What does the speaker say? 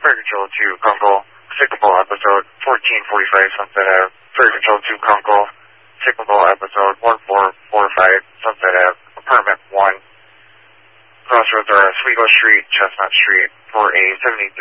Fire Control 2, Kunkel, Cyclical Episode 1445, Sunset Ave. Fire Control 2, Kunkel, Cyclical Episode 1445, Sunset Ave. Apartment 1. Crossroads are Oswego Street, Chestnut Street, for a 73.